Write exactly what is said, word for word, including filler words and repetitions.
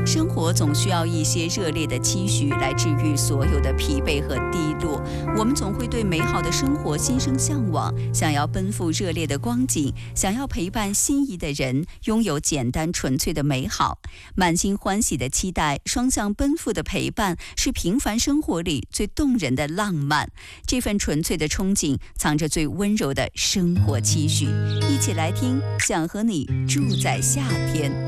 生活总需要一些热烈的期许来治愈所有的疲惫和低落。我们总会对美好的生活心生向往，想要奔赴热烈的光景，想要陪伴心仪的人，拥有简单纯粹的美好。满心欢喜的期待，双向奔赴的陪伴，是平凡生活里最动人的浪漫。这份纯粹的憧憬，藏着最温柔的生活期许。一起来听，想和你住在夏天。